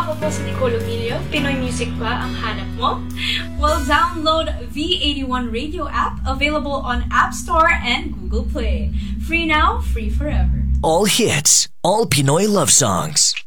Ako po si Nicole Emilio. Pinoy music ba ang hanap mo? Well, download V81 Radio app, available on App Store and Google Play. Free now, free forever. All hits, all Pinoy love songs.